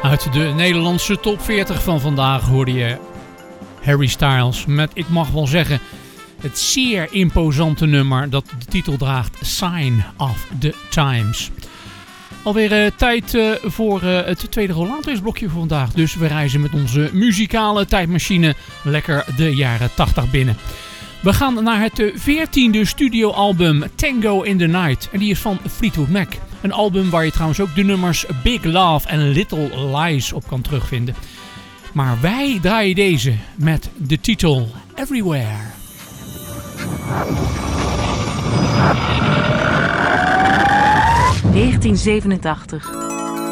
Uit de Nederlandse top 40 van vandaag hoorde je Harry Styles met, ik mag wel zeggen, het zeer imposante nummer dat de titel draagt, Sign of the Times. Alweer tijd voor het tweede Roland-blokje voor vandaag. Dus we reizen met onze muzikale tijdmachine lekker de jaren 80 binnen. We gaan naar het 14e studioalbum Tango in the Night. En die is van Fleetwood Mac. Een album waar je trouwens ook de nummers Big Love en Little Lies op kan terugvinden. Maar wij draaien deze met de titel Everywhere. ...1987.